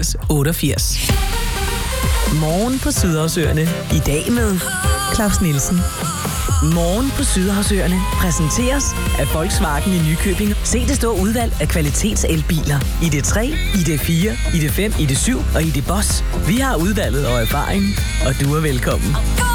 88 88. Morgen på Sydhavsøerne. I dag med Claus Nielsen. Morgen på Sydhavsøerne præsenteres af Volkswagen i Nykøbing. Se det store udvalg af kvalitetselbiler. ID3, ID4, ID5, ID7 og ID Boss. Vi har udvalget og erfaring, og du er velkommen.